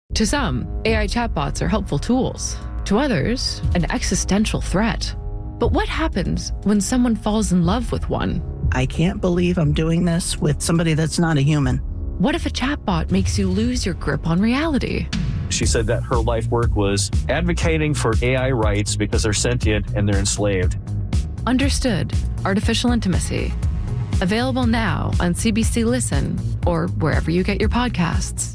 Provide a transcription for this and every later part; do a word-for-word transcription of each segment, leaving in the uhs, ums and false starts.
To some, A I chatbots are helpful tools. To others, an existential threat. But what happens when someone falls in love with one? I can't believe I'm doing this with somebody that's not a human. What if a chatbot makes you lose your grip on reality? She said that her life work was advocating for A I rights because they're sentient and they're enslaved. Understood. Artificial Intimacy. Available now on C B C Listen or wherever you get your podcasts.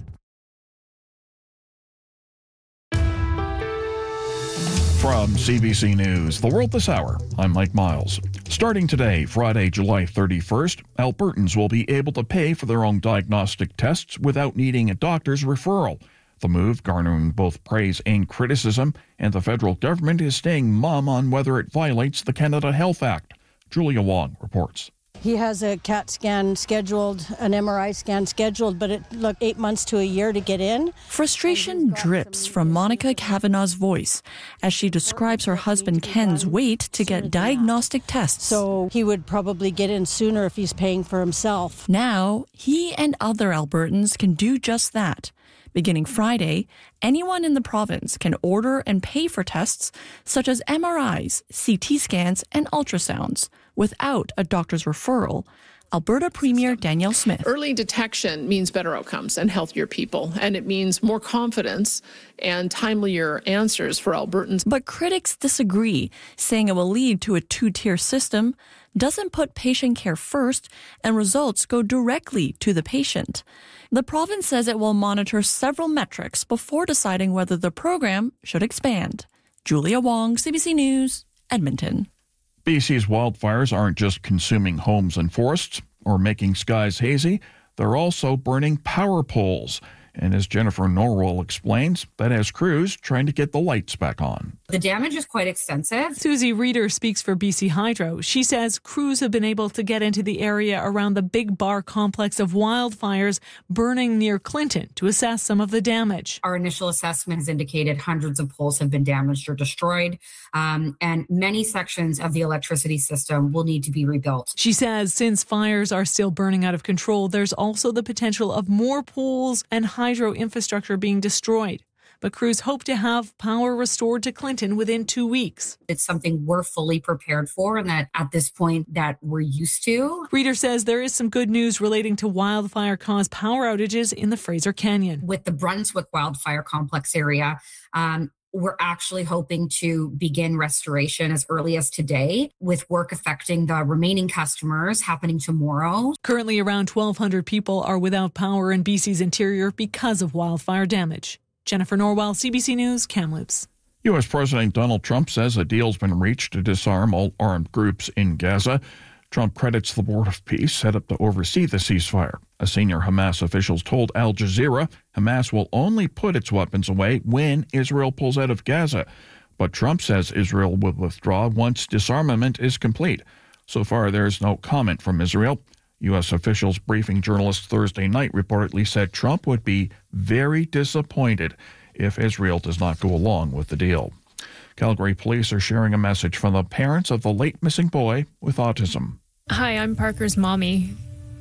From C B C News, The World This Hour, I'm Mike Miles. Starting today, Friday, July thirty-first, Albertans will be able to pay for their own diagnostic tests without needing a doctor's referral. The move garnering both praise and criticism, and the federal government is staying mum on whether it violates the Canada Health Act. Julia Wong reports. He has a CAT scan scheduled, an M R I scan scheduled, but it took eight months to a year to get in. Frustration drips from Monica Kavanaugh's voice as she describes her husband Ken's wait to get diagnostic tests. So he would probably get in sooner if he's paying for himself. Now, he and other Albertans can do just that. Beginning Friday, anyone in the province can order and pay for tests such as M R Is, C T scans, and ultrasounds without a doctor's referral. Alberta Premier Danielle Smith. Early detection means better outcomes and healthier people, and it means more confidence and timelier answers for Albertans. But critics disagree, saying it will lead to a two-tier system, doesn't put patient care first, and results go directly to the patient. The province says it will monitor several metrics before deciding whether the program should expand. Julia Wong, C B C News, Edmonton. B C's wildfires aren't just consuming homes and forests or making skies hazy, they're also burning power poles. And as Jennifer Norwell explains, that has crews trying to get the lights back on. The damage is quite extensive. Susie Reeder speaks for B C Hydro. She says crews have been able to get into the area around the Big Bar complex of wildfires burning near Clinton to assess some of the damage. Our initial assessment has indicated hundreds of poles have been damaged or destroyed, um, and many sections of the electricity system will need to be rebuilt. She says since fires are still burning out of control, there's also the potential of more poles and hydro infrastructure being destroyed. But crews hope to have power restored to Clinton within two weeks. It's something we're fully prepared for and that at this point that we're used to. Reeder says there is some good news relating to wildfire-caused power outages in the Fraser Canyon. With the Brunswick wildfire complex area, um, we're actually hoping to begin restoration as early as today, with work affecting the remaining customers happening tomorrow. Currently, around twelve hundred people are without power in B C's interior because of wildfire damage. Jennifer Norwell, C B C News, Kamloops. U S. President Donald Trump says a deal's been reached to disarm all armed groups in Gaza. Trump credits the Board of Peace set up to oversee the ceasefire. A senior Hamas official told Al Jazeera Hamas will only put its weapons away when Israel pulls out of Gaza. But Trump says Israel will withdraw once disarmament is complete. So far, there is no comment from Israel. U S officials briefing journalists Thursday night reportedly said Trump would be very disappointed if Israel does not go along with the deal. Calgary police are sharing a message from the parents of the late missing boy with autism. Hi, I'm Parker's mommy.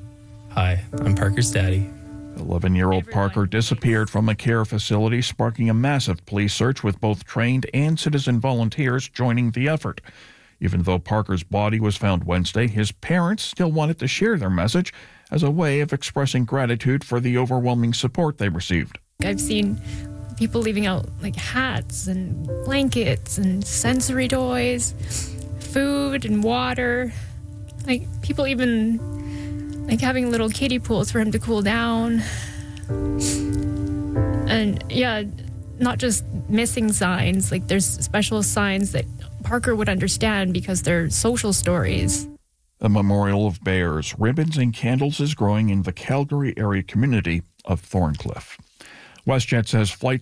Hi, I'm Parker's daddy. eleven-year-old Parker disappeared from a care facility, sparking a massive police search with both trained and citizen volunteers joining the effort. Even though Parker's body was found Wednesday, his parents still wanted to share their message as a way of expressing gratitude for the overwhelming support they received. I've seen people leaving out like hats and blankets and sensory toys, food and water. Like people even like having little kiddie pools for him to cool down. And yeah, not just missing signs, like there's special signs that Parker would understand because they're social stories. A memorial of bears, ribbons, and candles is growing in the Calgary area community of Thorncliffe. WestJet says flights